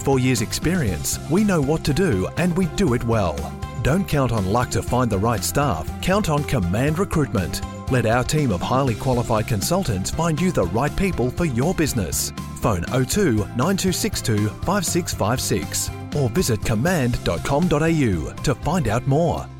24 years experience, we know what to do and we do it well. Don't count on luck to find the right staff, count on Command Recruitment. Let our team of highly qualified consultants find you the right people for your business. Phone 02 9262 5656 or visit command.com.au to find out more.